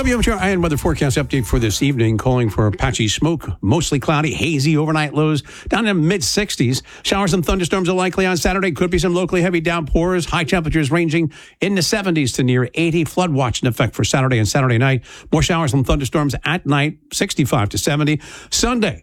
WMTR and weather forecast update for this evening, calling for patchy smoke, mostly cloudy, hazy overnight lows down in the mid-60s. Showers and thunderstorms are likely on Saturday. Could be some locally heavy downpours. High temperatures ranging in the 70s to near 80. Flood watch in effect for Saturday and Saturday night. More showers and thunderstorms at night, 65 to 70. Sunday,